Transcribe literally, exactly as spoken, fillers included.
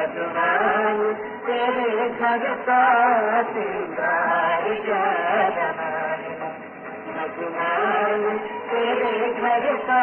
मधुमान तेरे घर का सिंगार क्या रहा है, मधुमान तेरे घर का